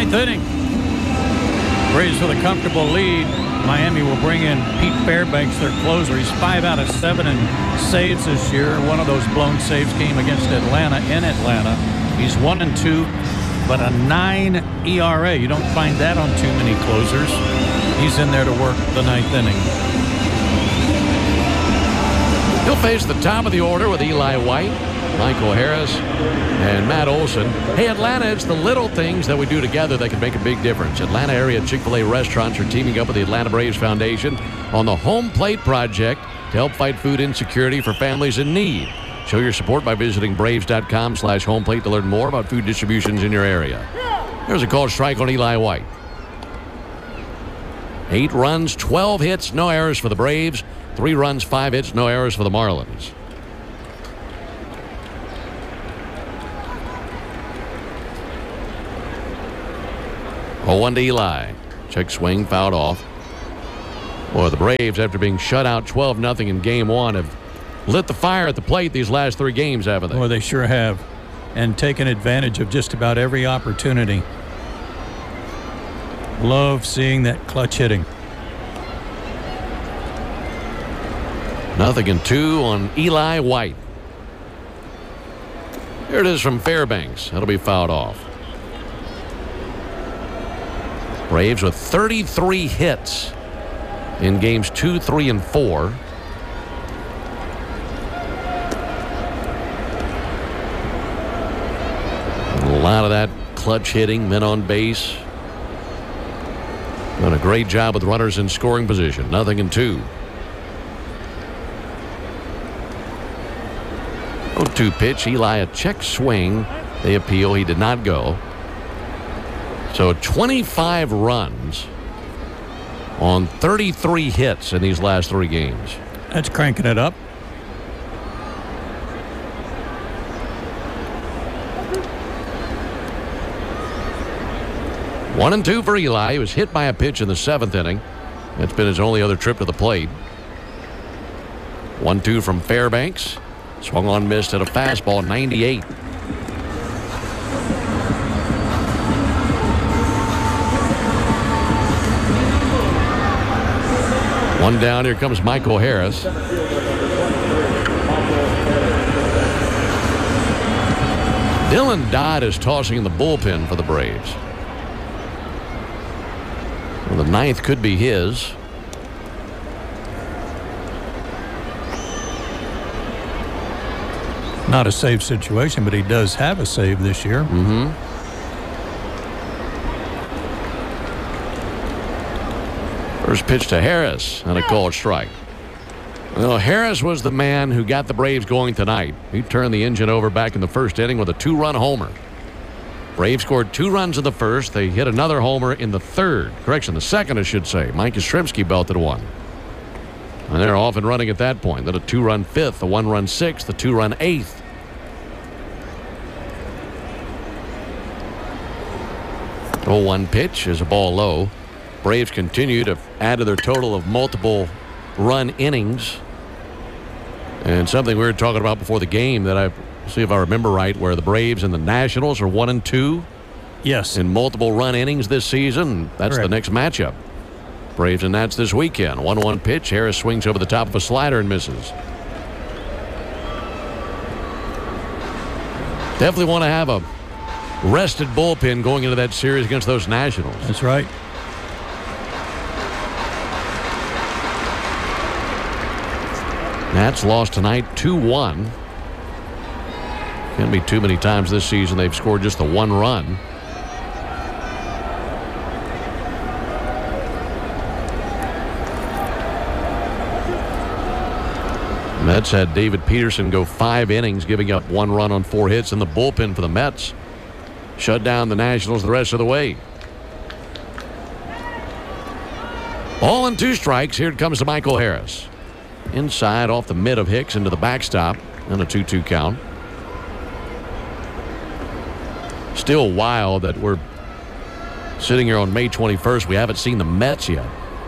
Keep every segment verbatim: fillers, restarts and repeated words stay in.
Ninth inning. Braves with a comfortable lead. Miami will bring in Pete Fairbanks, their closer. He's five out of seven in saves this year. One of those blown saves came against Atlanta in Atlanta. He's one and two, but a nine E R A. You don't find that on too many closers. He's in there to work the ninth inning. He'll face the top of the order with Eli White, Michael Harris, and Matt Olson. Hey, Atlanta, it's the little things that we do together that can make a big difference. Atlanta area Chick-fil-A restaurants are teaming up with the Atlanta Braves Foundation on the Home Plate Project to help fight food insecurity for families in need. Show your support by visiting braves.com slash home plate to learn more about food distributions in your area. There's a called strike on Eli White. Eight runs, twelve hits, no errors for the Braves. Three runs, five hits, no errors for the Marlins. oh one to Eli. Check swing, fouled off. Boy, the Braves, after being shut out twelve nothing in game one, have lit the fire at the plate these last three games, haven't they? Well, they sure have. And taken advantage of just about every opportunity. Love seeing that clutch hitting. Nothing in two on Eli White. Here it is from Fairbanks. That'll be fouled off. Braves with thirty-three hits in games two, three, and four. A lot of that clutch hitting, men on base. Done a great job with runners in scoring position. Nothing in two. oh two pitch. Eli a check swing. They appeal. He did not go. So twenty-five runs on thirty-three hits in these last three games. That's cranking it up. One and two for Eli. He was hit by a pitch in the seventh inning. That's been his only other trip to the plate. One two from Fairbanks. Swung on, missed at a fastball, ninety-eight. One down. Here comes Michael Harris. Dylan Dodd is tossing in the bullpen for the Braves. Well, the ninth could be his. Not a save situation, but he does have a save this year. Mm-hmm. First pitch to Harris and a called strike. Well, Harris was the man who got the Braves going tonight. He turned the engine over back in the first inning with a two-run homer. Braves scored two runs in the first. They hit another homer in the third. Correction, the second, I should say. Mike Yastrzemski belted one. And they're off and running at that point. Then a two-run fifth, a one-run sixth, a two-run eighth. oh one pitch is a ball low. Braves continue to add to their total of multiple run innings. And something we were talking about before the game that I see if I remember right, where the Braves and the Nationals are one and two. Yes. In multiple run innings this season. That's Correct. The next matchup. Braves and Nats this weekend. one one pitch. Harris swings over the top of a slider and misses. Definitely want to have a rested bullpen going into that series against those Nationals. That's right. Nats lost tonight two one. Can't be too many times this season they've scored just the one run. Mets had David Peterson go five innings, giving up one run on four hits in the bullpen for the Mets. Shut down the Nationals the rest of the way. Ball and two strikes. Here it comes to Michael Harris. Inside off the mid of Hicks into the backstop and a two two count. Still wild that we're sitting here on May twenty-first. We haven't seen the Mets yet.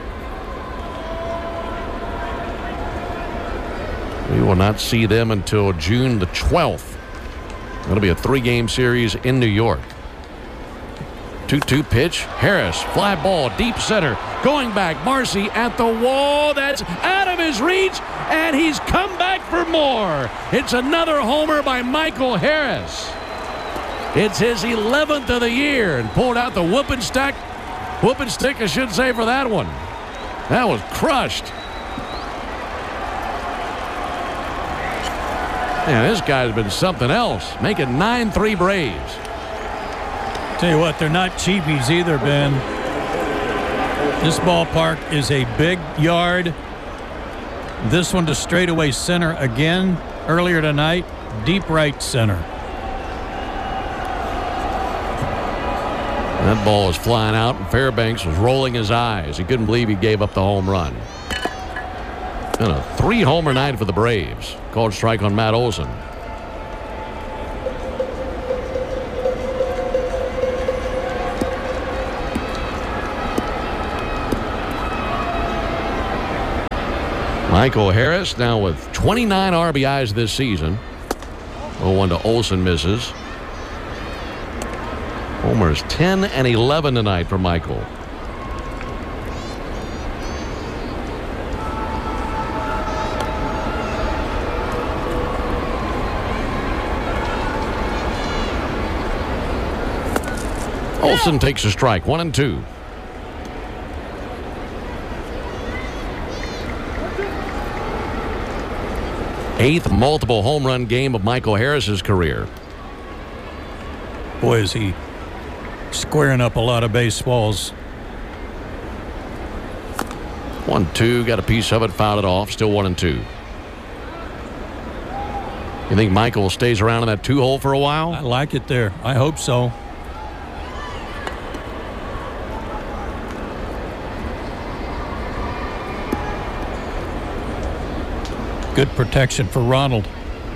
We will not see them until June the twelfth. That'll be a three-game series in New York. two two pitch. Harris, fly ball, deep center. Going back, Marcy at the wall. That's out of his reach, and he's come back for more. It's another homer by Michael Harris. It's his eleventh of the year, and pulled out the whooping stick. Whooping stick, I should say, for that one. That was crushed. Man, this guy's been something else. Making nine three Braves. Tell you what, they're not cheapies either, Ben. This ballpark is a big yard. This one to straightaway center again earlier tonight. Deep right center. That ball was flying out, and Fairbanks was rolling his eyes. He couldn't believe he gave up the home run. And a three-homer night for the Braves. Called strike on Matt Olson. Michael Harris now with twenty-nine R B Is this season. oh one to Olson misses. Homers ten and eleven tonight for Michael. Olson takes a strike, one and two. Eighth multiple home run game of Michael Harris's career. Boy, is he squaring up a lot of baseballs. One, two, got a piece of it, fouled it off, still one and two. You think Michael stays around in that two hole for a while? I like it there. I hope so. Good protection for Ronald.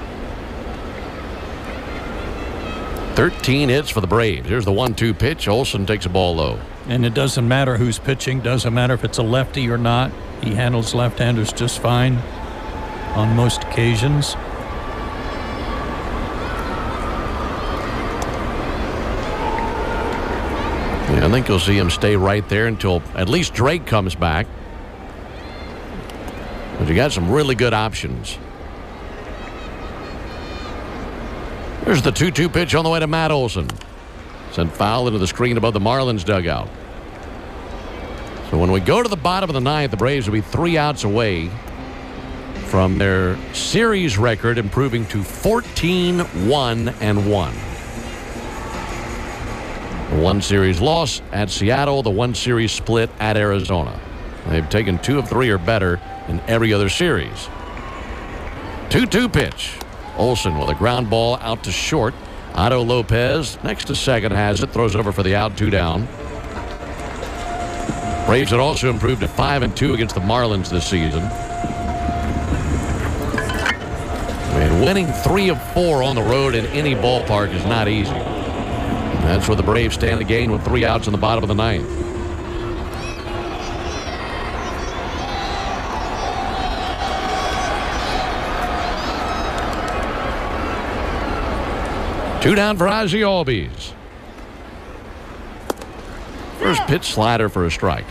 thirteen hits for the Braves. Here's the one two pitch. Olson takes a ball low. And it doesn't matter who's pitching. Doesn't matter if it's a lefty or not. He handles left-handers just fine on most occasions. Yeah, I think you'll see him stay right there until at least Drake comes back. But you got some really good options. Here's the two two pitch on the way to Matt Olson. Sent foul into the screen above the Marlins dugout. So when we go to the bottom of the ninth, the Braves will be three outs away from their series record improving to fourteen one and one. The one series loss at Seattle, the one series split at Arizona. They've taken two of three or better in every other series. two two pitch. Olson with a ground ball out to short. Otto Lopez next to second has it, throws it over for the out, two down. Braves had also improved to five and two against the Marlins this season. And winning three of four on the road in any ballpark is not easy. And that's where the Braves stand the game with three outs in the bottom of the ninth. Two down for Ozzie Albies. First pitch slider for a strike.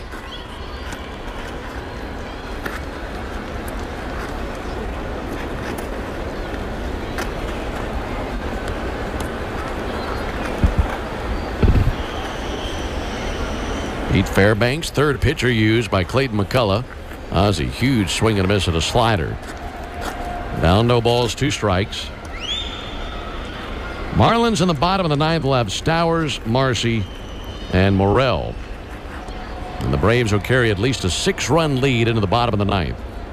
Pete Fairbanks, third pitcher used by Clayton McCullough. Ozzie, huge swing and a miss at a slider. Down, no balls, two strikes. Marlins in the bottom of the ninth will have Stowers, Marcy, and Morel. And the Braves will carry at least a six-run lead into the bottom of the ninth.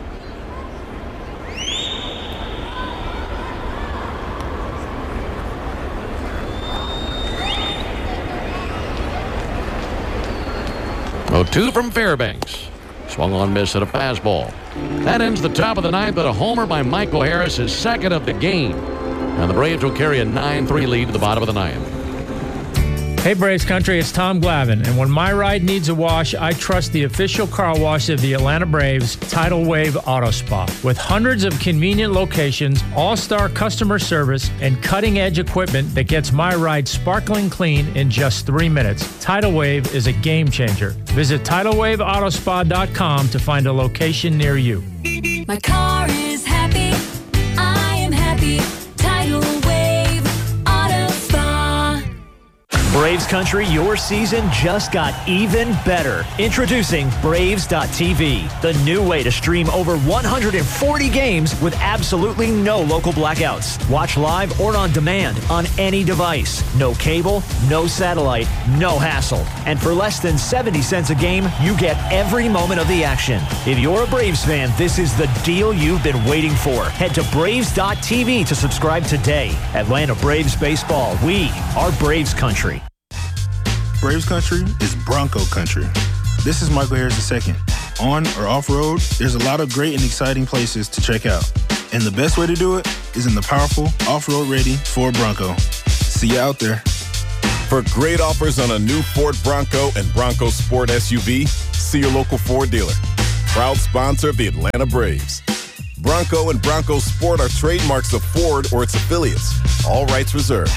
oh two from Fairbanks. Swung on miss at a fastball. That ends the top of the ninth with a homer by Michael Harris, his second of the game. And the Braves will carry a nine three lead to the bottom of the ninth. Hey Braves Country, it's Tom Glavine, and when my ride needs a wash, I trust the official car wash of the Atlanta Braves, Tidal Wave Auto Spa. With hundreds of convenient locations, all-star customer service, and cutting-edge equipment that gets my ride sparkling clean in just three minutes, Tidal Wave is a game changer. Visit tidal wave auto spa dot com to find a location near you. My car is happy, I am happy, Tidal Wave Auto Spa. Braves Country, your season just got even better. Introducing Braves dot T V, the new way to stream over one hundred forty games with absolutely no local blackouts. Watch live or on demand on any device. No cable, no satellite, no hassle. And for less than seventy cents a game, you get every moment of the action. If you're a Braves fan, this is the deal you've been waiting for. Head to Braves dot T V to subscribe today. Atlanta Braves Baseball, we are Braves Country. Braves Country is Bronco Country. This is Michael Harris the second. On or off-road, there's a lot of great and exciting places to check out. And the best way to do it is in the powerful, off-road ready Ford Bronco. See you out there. For great offers on a new Ford Bronco and Bronco Sport S U V, see your local Ford dealer. Proud sponsor of the Atlanta Braves. Bronco and Bronco Sport are trademarks of Ford or its affiliates. All rights reserved.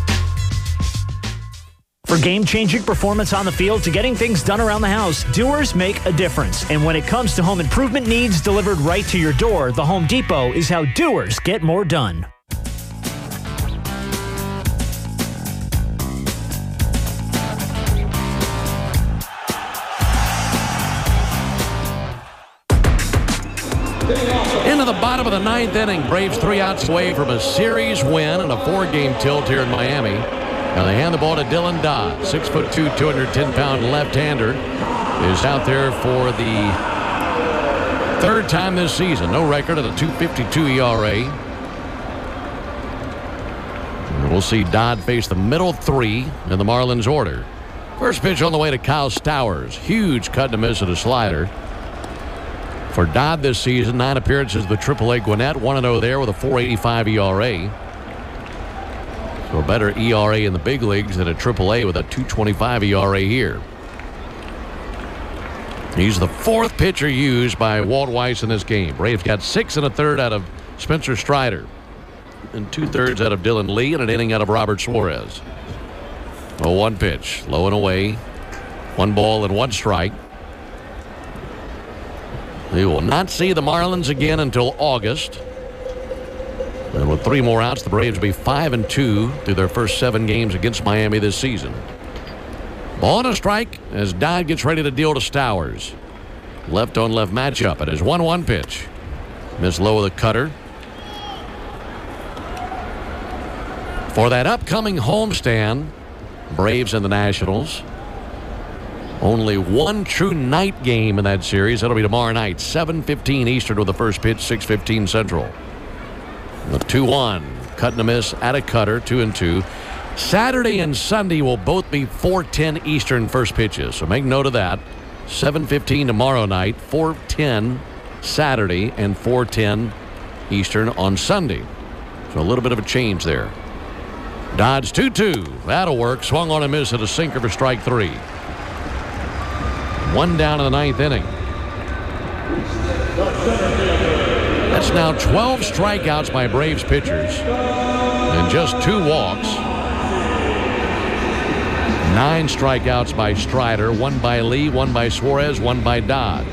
For game-changing performance on the field to getting things done around the house, doers make a difference. And when it comes to home improvement needs delivered right to your door, the Home Depot is how doers get more done. Into the bottom of the ninth inning, Braves three outs away from a series win and a four-game tilt here in Miami. Now they hand the ball to Dylan Dodd, six foot two, two hundred ten pound left-hander, is out there for the third time this season. No record at a two fifty-two E R A. And we'll see Dodd face the middle three in the Marlins order. First pitch on the way to Kyle Stowers. Huge cut and a miss at a slider. For Dodd this season, nine appearances with triple A Gwinnett, one and oh there with a four eighty-five E R A. So a better E R A in the big leagues than a triple A with a two twenty-five E R A here. He's the fourth pitcher used by Walt Weiss in this game. Braves got six and a third out of Spencer Strider and two-thirds out of Dylan Lee and an inning out of Robert Suarez. oh one pitch, low and away. One ball and one strike. We will not see the Marlins again until August. And with three more outs, the Braves will be five and two through their first seven games against Miami this season. Ball and a strike as Dodd gets ready to deal to Stowers. Left on left matchup. It is one one pitch. Miss low with a cutter. For that upcoming homestand, Braves and the Nationals. Only one true night game in that series. That'll be tomorrow night, seven fifteen Eastern with the first pitch, six fifteen Central. The two one, cut and a miss at a cutter, two and two. Saturday and Sunday will both be four ten Eastern first pitches, so make note of that. seven fifteen tomorrow night, four ten Saturday, and four ten Eastern on Sunday. So a little bit of a change there. Dodge two two. That'll work. Swung on a miss at a sinker for strike three. One down in the ninth inning. That's now twelve strikeouts by Braves pitchers and just two walks. Nine strikeouts by Strider, one by Lee, one by Suarez, one by Dodd.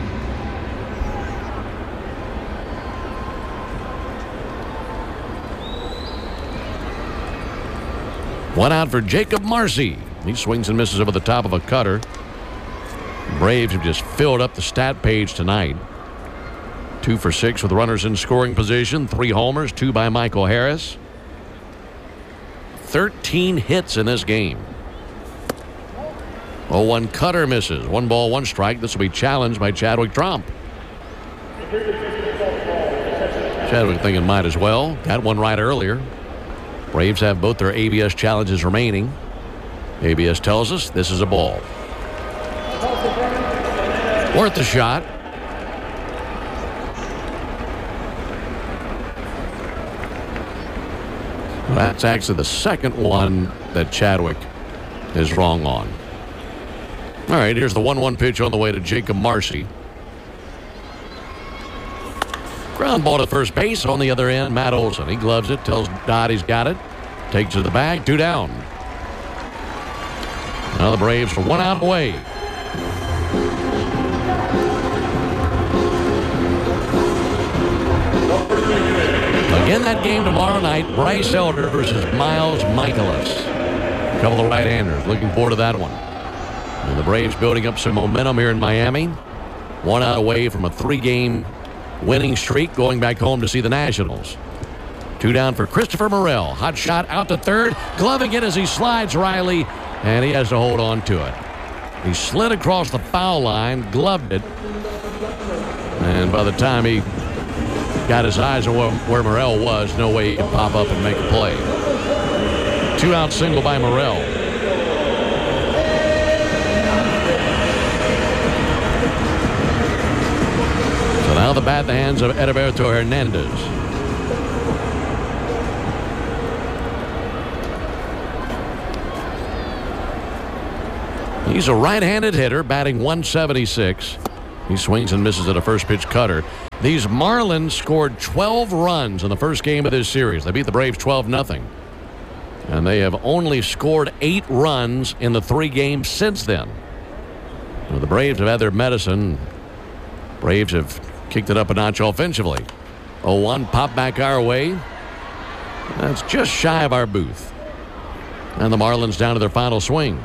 One out for Jacob Marcy. He swings and misses over the top of a cutter. Braves have just filled up the stat page tonight. Two for six with runners in scoring position. Three homers, two by Michael Harris. thirteen hits in this game. oh one cutter misses. One ball, one strike. This will be challenged by Chadwick Tromp. Chadwick thinking might as well. Got one right earlier. Braves have both their A B S challenges remaining. A B S tells us this is a ball. Worth a shot. That's actually the second one that Chadwick is wrong on. All right, here's the one one pitch on the way to Jacob Marcy. Ground ball to first base. On the other end, Matt Olson. He gloves it, tells Dodd he's got it. Takes it to the bag, two down. Now the Braves are one out away. Again, that game tomorrow night, Bryce Elder versus Miles Michaelis. A couple of right-handers. Looking forward to that one. And the Braves building up some momentum here in Miami. One out away from a three-game winning streak, going back home to see the Nationals. Two down for Christopher Morel. Hot shot out to third. Gloving it as he slides Riley, and he has to hold on to it. He slid across the foul line, gloved it, and by the time he got his eyes on where Morel was, no way he could pop up and make a play. Two-out single by Morel. So now the bat in the hands of Edilberto Hernandez. He's a right-handed hitter, batting one seventy-six. He swings and misses at a first-pitch cutter. These Marlins scored twelve runs in the first game of this series. They beat the Braves twelve nothing. And they have only scored eight runs in the three games since then. Well, the Braves have had their medicine. Braves have kicked it up a notch offensively. oh one pop back our way. That's just shy of our booth. And the Marlins down to their final swing.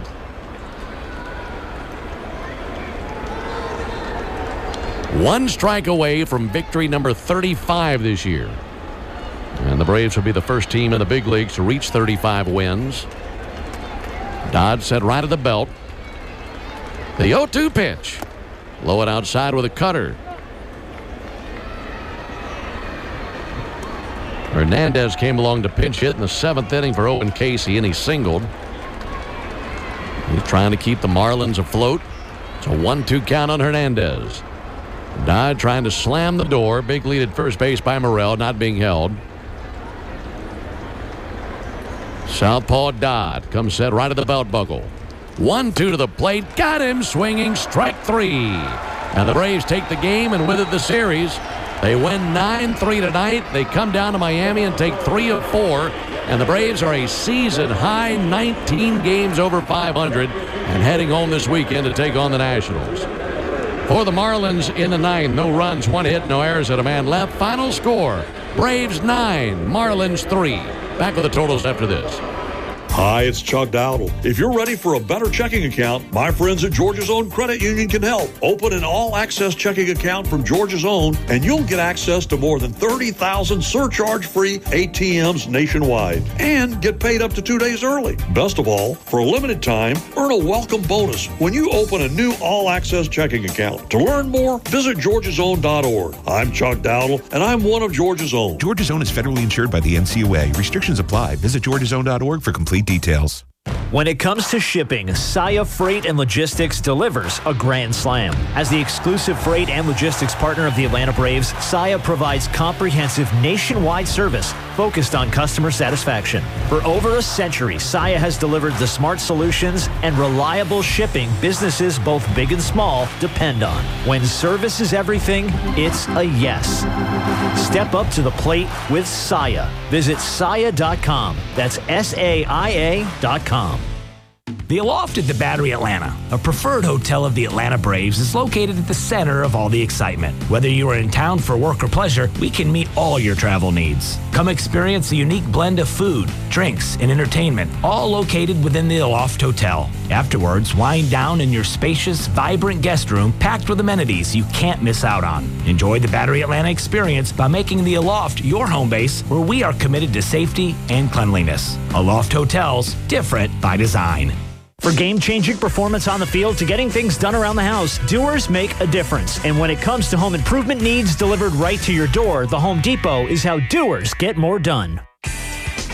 One strike away from victory number thirty-five this year. And the Braves will be the first team in the big leagues to reach thirty-five wins. Dodd set right at the belt. The oh two pitch. Low and outside with a cutter. Hernandez came along to pinch hit in the seventh inning for Owen Casey, and he singled. He's trying to keep the Marlins afloat. It's a one two count on Hernandez. Dodd trying to slam the door. Big lead at first base by Morel, not being held. Southpaw Dodd comes set right at the belt buckle. one two to the plate. Got him swinging. Strike three. And the Braves take the game, and with it the series. They win nine three tonight. They come down to Miami and take three of four. And the Braves are a season-high nineteen games over five hundred and heading home this weekend to take on the Nationals. For the Marlins in the ninth, no runs, one hit, no errors, and a man left. Final score, Braves nine, Marlins three. Back with the totals after this. Hi, it's Chuck Dowdle. If you're ready for a better checking account, my friends at Georgia's Own Credit Union can help. Open an all-access checking account from Georgia's Own, and you'll get access to more than thirty thousand surcharge-free A T Ms nationwide, and get paid up to two days early. Best of all, for a limited time, earn a welcome bonus when you open a new all-access checking account. To learn more, visit georgias own dot org. I'm Chuck Dowdle, and I'm one of Georgia's Own. Georgia's Own is federally insured by the N C U A. Restrictions apply. Visit georgias own dot org for complete details. When it comes to shipping, Saia Freight and Logistics delivers a grand slam. As the exclusive freight and logistics partner of the Atlanta Braves, Saia provides comprehensive nationwide service focused on customer satisfaction. For over a century, Saia has delivered the smart solutions and reliable shipping businesses both big and small depend on. When service is everything, it's a yes. Step up to the plate with Saia. Visit saia dot com. That's S A I A dot com. The Aloft at the Battery Atlanta, a preferred hotel of the Atlanta Braves, is located at the center of all the excitement. Whether you are in town for work or pleasure, we can meet all your travel needs. Come experience a unique blend of food, drinks, and entertainment, all located within the Aloft Hotel. Afterwards, wind down in your spacious, vibrant guest room packed with amenities you can't miss out on. Enjoy the Battery Atlanta experience by making the Aloft your home base, where we are committed to safety and cleanliness. Aloft Hotels, different by design. For game-changing performance on the field to getting things done around the house, Doers make a difference. And when it comes to home improvement needs delivered right to your door, the Home Depot is how doers get more done.